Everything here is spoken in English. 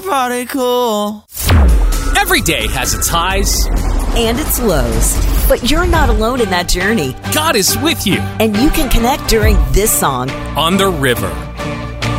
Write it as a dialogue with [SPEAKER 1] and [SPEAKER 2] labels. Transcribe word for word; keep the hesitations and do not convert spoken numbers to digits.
[SPEAKER 1] party cool.
[SPEAKER 2] Every day has its highs
[SPEAKER 3] and its lows, but you're not alone in that journey.
[SPEAKER 2] God is with you.
[SPEAKER 3] And you can connect during this song,
[SPEAKER 2] On the River.